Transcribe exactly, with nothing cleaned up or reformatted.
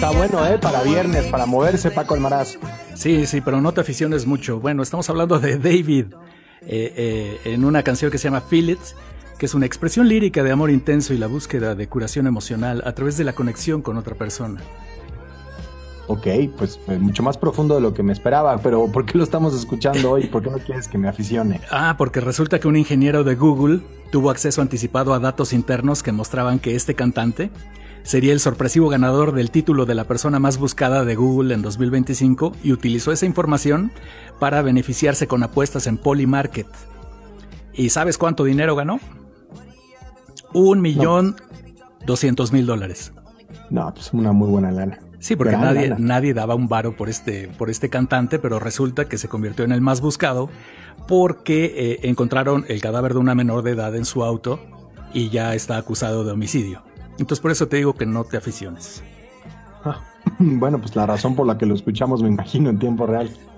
Está bueno, ¿eh? Para viernes, para moverse, Paco Almaraz. Sí, sí, pero no te aficiones mucho. Bueno, estamos hablando de David eh, eh, en una canción que se llama Feel It, que es una expresión lírica de amor intenso y la búsqueda de curación emocional a través de la conexión con otra persona. Ok, pues eh, mucho más profundo de lo que me esperaba, pero ¿por qué lo estamos escuchando hoy? ¿Por qué no quieres que me aficione? Ah, porque resulta que un ingeniero de Google tuvo acceso anticipado a datos internos que mostraban que este cantante sería el sorpresivo ganador del título de la persona más buscada de Google en dos mil veinticinco y utilizó esa información para beneficiarse con apuestas en Polymarket. ¿Y sabes cuánto dinero ganó? Un millón doscientos mil dólares. No, pues una muy buena lana. Sí, porque Gran nadie, lana. nadie daba un varo por este, por este cantante, pero resulta que se convirtió en el más buscado porque eh, encontraron el cadáver de una menor de edad en su auto y ya está acusado de homicidio. Entonces por eso te digo que no te aficiones. Ah, bueno, pues la razón por la que lo escuchamos me imagino en tiempo real.